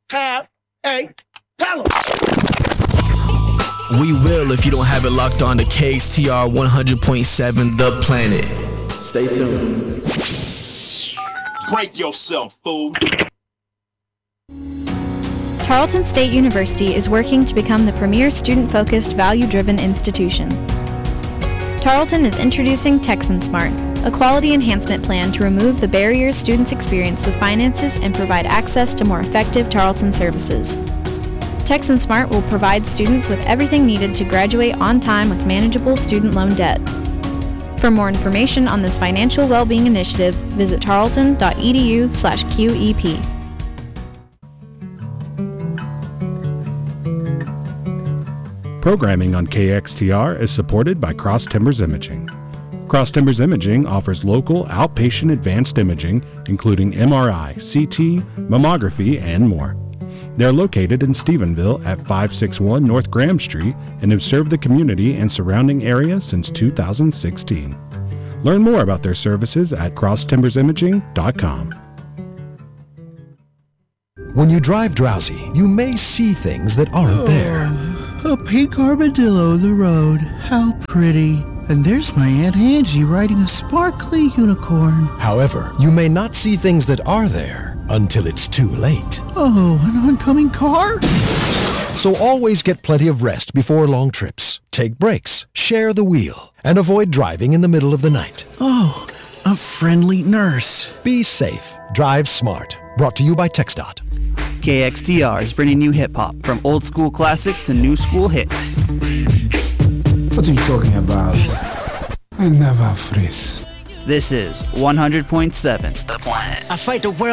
have a pillow. We will if you don't have it locked on to KXTR 100.7 The Planet. Stay tuned. Break yourself, fool. Tarleton State University is working to become the premier student-focused, value-driven institution. Tarleton is introducing Texan Smart, a quality enhancement plan to remove the barriers students experience with finances and provide access to more effective Tarleton services. Texan Smart will provide students with everything needed to graduate on time with manageable student loan debt. For more information on this financial well-being initiative, visit tarleton.edu/QEP. Programming on KXTR is supported by Cross Timbers Imaging. Cross Timbers Imaging offers local outpatient advanced imaging, including MRI, CT, mammography, and more. They're located in Stephenville at 561 North Graham Street and have served the community and surrounding area since 2016. Learn more about their services at crosstimbersimaging.com. When you drive drowsy, you may see things that aren't there. A pink armadillo in the road. How pretty. And there's my Aunt Angie riding a sparkly unicorn. However, you may not see things that are there until it's too late. Oh, an oncoming car? So always get plenty of rest before long trips. Take breaks, share the wheel, and avoid driving in the middle of the night. Oh, a friendly nurse. Be safe. Drive smart. Brought to you by TxDOT. KXTR is bringing you hip-hop from old school classics to new school hits. What are you talking about? I never freeze. This is 100.7 The Planet. I fight the world.